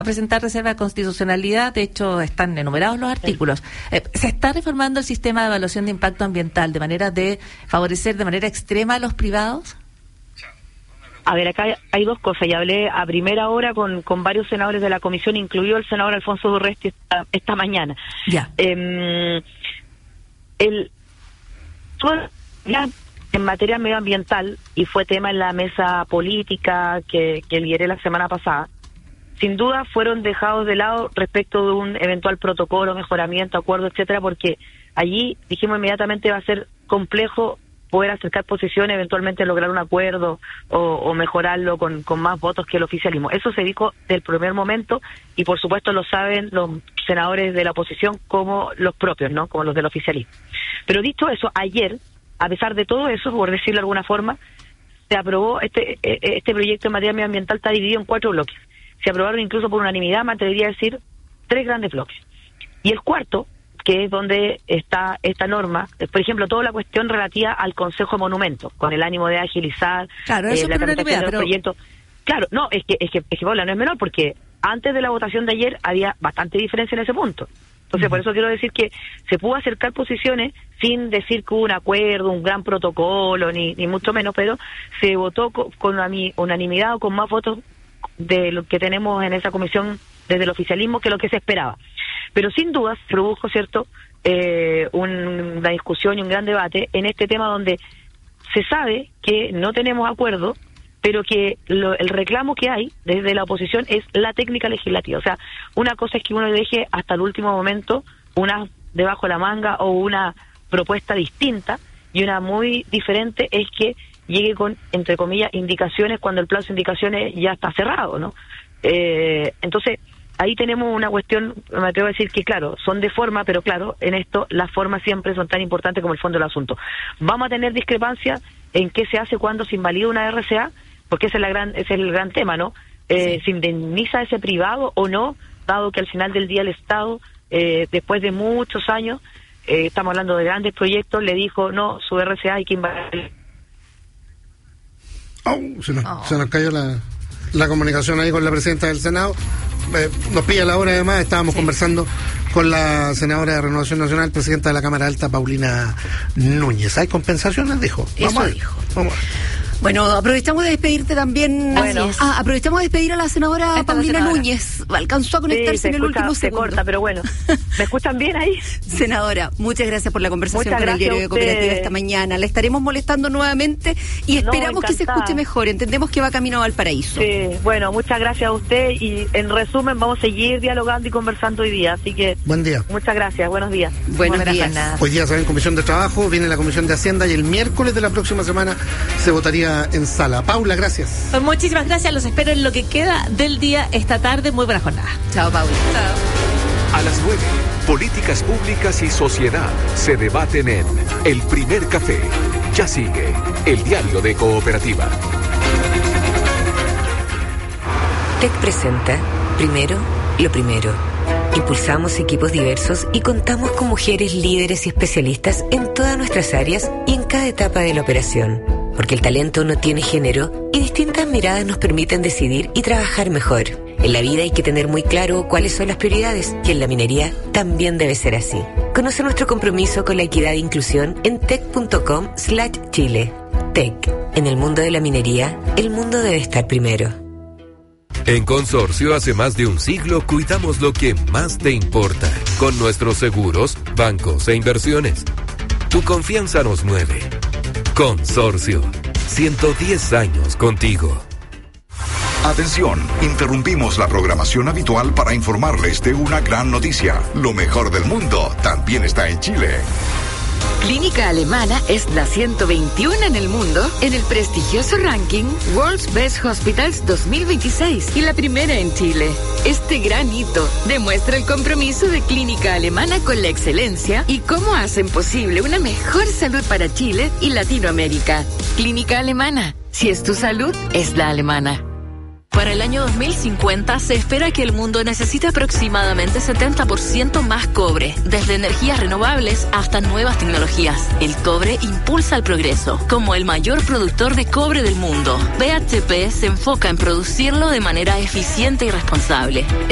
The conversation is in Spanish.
presentar reserva de constitucionalidad, de hecho están enumerados los artículos. ¿Se está reformando el sistema de evaluación de impacto ambiental de manera de favorecer de manera extrema a los privados? A ver, acá hay dos cosas. Ya hablé a primera hora con varios senadores de la comisión, incluido el senador Alfonso Durresti esta mañana. Ya. Ya en materia medioambiental, y fue tema en la mesa política que lideré la semana pasada, sin duda fueron dejados de lado respecto de un eventual protocolo, mejoramiento, acuerdo, etcétera, porque allí dijimos inmediatamente va a ser complejo poder acercar posiciones, eventualmente lograr un acuerdo o mejorarlo con más votos que el oficialismo. Eso se dijo del primer momento y por supuesto lo saben los senadores de la oposición como los propios, ¿no? Como los del oficialismo. Pero dicho eso, ayer, a pesar de todo eso, por decirlo de alguna forma, se aprobó este proyecto en materia medioambiental. Está dividido en 4 bloques. Se aprobaron incluso por unanimidad, me atrevería a decir, 3 grandes bloques. Y el cuarto, que es donde está esta norma, por ejemplo, toda la cuestión relativa al Consejo de Monumentos, con el ánimo de agilizar la tramitación del proyecto. Claro, no, es que Paula, no es menor, porque antes de la votación de ayer había bastante diferencia en ese punto. Entonces, por eso quiero decir que se pudo acercar posiciones sin decir que hubo un acuerdo, un gran protocolo, ni mucho menos, pero se votó con unanimidad o con más votos de lo que tenemos en esa comisión desde el oficialismo que lo que se esperaba. Pero sin duda se produjo, ¿cierto?, una discusión y un gran debate en este tema donde se sabe que no tenemos acuerdo, pero que el reclamo que hay desde la oposición es la técnica legislativa. O sea, una cosa es que uno deje hasta el último momento una debajo de la manga o una propuesta distinta, y una muy diferente es que llegue con, entre comillas, indicaciones cuando el plazo de indicaciones ya está cerrado, ¿no? Entonces, ahí tenemos una cuestión, me atrevo a decir que, claro, son de forma, pero claro, en esto las formas siempre son tan importantes como el fondo del asunto. Vamos a tener discrepancias en qué se hace cuando se invalida una RCA, porque ese es el gran tema, ¿no? Sí. ¿Se indemniza a ese privado o no? Dado que al final del día el Estado, después de muchos años, estamos hablando de grandes proyectos, le dijo, no, su RCA hay que invalidar. Se nos cayó la comunicación ahí con la presidenta del Senado. Nos pilla la hora, además estábamos conversando con la senadora de Renovación Nacional, presidenta de la Cámara Alta, Paulina Núñez. ¿Hay compensaciones? Dijo. Eso dijo. Vamos. Bueno, aprovechamos de despedirte también. Aprovechamos de despedir a la senadora Paulina Núñez. Alcanzó a conectarse en el último segundo. Se corta, pero bueno. ¿Me escuchan bien ahí? Senadora, muchas gracias por la conversación con el Diario de Cooperativa esta mañana. La estaremos molestando nuevamente y esperamos que se escuche mejor. Entendemos que va camino a Valparaíso. Sí, bueno, muchas gracias a usted y en resumen vamos a seguir dialogando y conversando hoy día. Así que buen día. Muchas gracias, buenos días. Buenos días. Hoy día se va en Comisión de Trabajo, viene la Comisión de Hacienda y el miércoles de la próxima semana se votaría en sala. Paula, gracias. Pues muchísimas gracias, los espero en lo que queda del día esta tarde. Muy buena jornada. Chao, Paula. Chao. A las 9, políticas públicas y sociedad se debaten en El Primer Café. Ya sigue el Diario de Cooperativa. TEC presenta Primero, lo primero. Impulsamos equipos diversos y contamos con mujeres líderes y especialistas en todas nuestras áreas y en cada etapa de la operación. Porque el talento no tiene género y distintas miradas nos permiten decidir y trabajar mejor. En la vida hay que tener muy claro cuáles son las prioridades y en la minería también debe ser así. Conoce nuestro compromiso con la equidad e inclusión en tec.com/Chile. TEC. En el mundo de la minería, el mundo debe estar primero. En Consorcio, hace más de un siglo, cuidamos lo que más te importa. Con nuestros seguros, bancos e inversiones. Tu confianza nos mueve. Consorcio. 110 años contigo. Atención, interrumpimos la programación habitual para informarles de una gran noticia. Lo mejor del mundo también está en Chile. Clínica Alemana es la 121 en el mundo en el prestigioso ranking World's Best Hospitals 2026 y la primera en Chile. Este gran hito demuestra el compromiso de Clínica Alemana con la excelencia y cómo hacen posible una mejor salud para Chile y Latinoamérica. Clínica Alemana, si es tu salud, es la alemana. Para el año 2050 se espera que el mundo necesite aproximadamente 70% más cobre, desde energías renovables hasta nuevas tecnologías. El cobre impulsa el progreso. Como el mayor productor de cobre del mundo, BHP se enfoca en producirlo de manera eficiente y responsable.